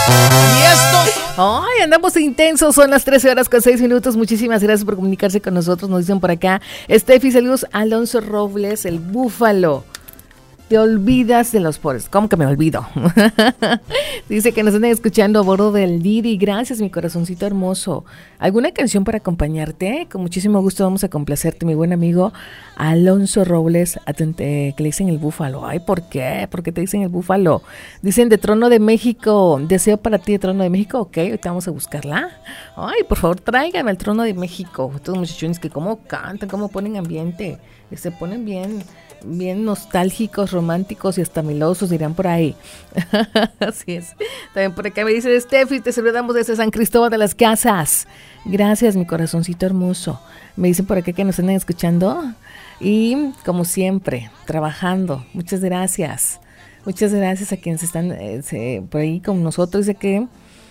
Y estos... Ay, andamos intensos, son las 13 horas con 6 minutos. Muchísimas gracias por comunicarse con nosotros. Nos dicen por acá, Steffi, saludos, Alonso Robles, el búfalo. Te olvidas de los pobres. ¿Cómo que me olvido? Dice que nos están escuchando a bordo del Didi. Gracias, mi corazoncito hermoso. ¿Alguna canción para acompañarte? Con muchísimo gusto vamos a complacerte, mi buen amigo Alonso Robles, que le dicen el búfalo. Ay, ¿por qué? ¿Por qué te dicen el búfalo? Dicen de Trono de México. Deseo para ti de Trono de México. Ok, ahorita vamos a buscarla. Ay, por favor, tráigame el Trono de México. Estos muchachones que cómo cantan, cómo ponen ambiente. Que se ponen bien nostálgicos, románticos y hasta melosos, dirán por ahí. Así es. También por acá me dice Steffi, te saludamos desde San Cristóbal de las Casas. Gracias, mi corazoncito hermoso. Me dicen por acá que nos están escuchando y como siempre, trabajando. Muchas gracias. Muchas gracias a quienes están por ahí con nosotros. Dice que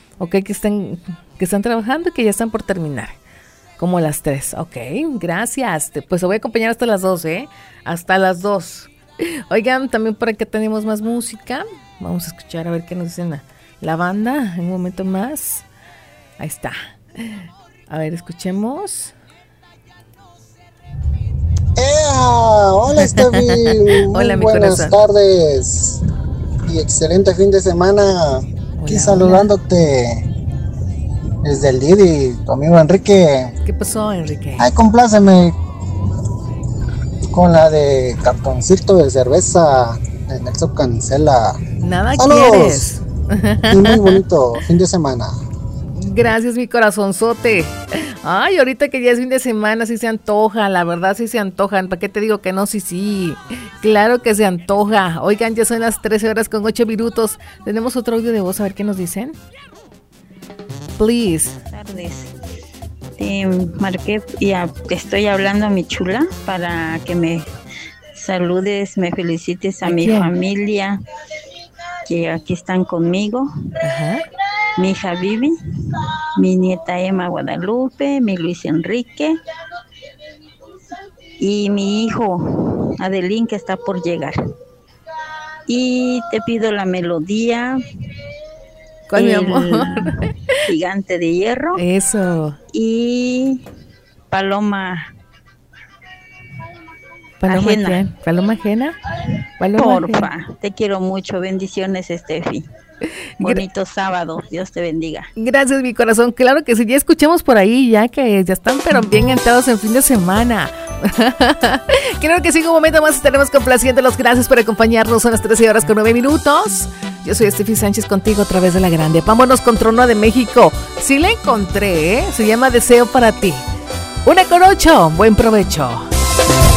están trabajando y que ya están por terminar. Como las 3, ok, gracias. Pues voy a acompañar hasta las 2, hasta las 2. Oigan, también por acá tenemos más música. Vamos a escuchar a ver qué nos dicen la banda en un momento más. Ahí está. A ver, escuchemos. Hola, Steffi. Hola, mi buenas tardes y excelente fin de semana. Aquí saludándote desde el Didi, tu amigo Enrique. ¿Qué pasó, Enrique? Ay, compláceme con la de cartoncito de cerveza de Nelson Cancela. Nada. ¡Saludos! Quieres. Y muy bonito fin de semana. Gracias, mi corazonzote. Ay, ahorita que ya es fin de semana, sí se antoja, la verdad sí se antojan. ¿Para qué te digo que no? Sí. Claro que se antoja. Oigan, ya son las 13 horas con 8 minutos. Tenemos otro audio de voz, a ver qué nos dicen. Please. Buenas tardes. Te marqué y estoy hablando a mi chula para que me saludes, me felicites a mi familia que aquí están conmigo. Ajá. Mi hija Vivi, mi nieta Emma Guadalupe, mi Luis Enrique y mi hijo Adelín que está por llegar. Y te pido la melodía. ¿Cuál, mi amor? Gigante de Hierro. Eso. Y Paloma Ajena. ¿Paloma Ajena? Porfa, te quiero mucho. Bendiciones, Steffi. Bonito sábado, Dios te bendiga. Gracias, mi corazón. Claro que sí, ya escuchamos por ahí, ya que ya están pero bien entrados en fin de semana. Creo que sí, un momento más estaremos complaciéndolos. Gracias por acompañarnos, son las 13 horas con 9 minutos. Yo soy Steffi Sánchez contigo a través de La Grande. Vámonos con Trono de México. Sí la encontré, se llama Deseo para ti. 1:08, buen provecho.